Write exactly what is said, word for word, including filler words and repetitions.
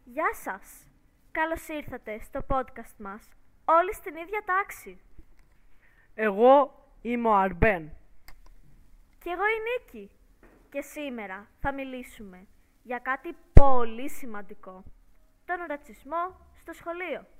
Γεια σας! Καλώς ήρθατε στο podcast μας, όλοι στην ίδια τάξη. Εγώ είμαι ο Αρμπέν. Και εγώ η Νίκη. Και σήμερα θα μιλήσουμε για κάτι πολύ σημαντικό. Τον ρατσισμό στο σχολείο.